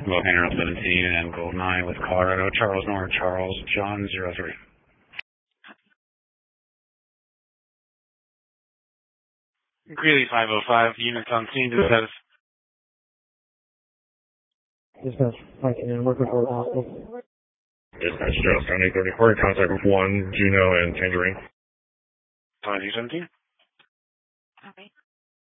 Volcano 17 and Gold 9 with Colorado, Charles North, Charles, John 03. Greeley 505, units on scene to status. Dispatch, Mike, and work report hospital. Dispatch, Charles County 34, in contact with 1, Juno, and Tangerine. 2017. Copy.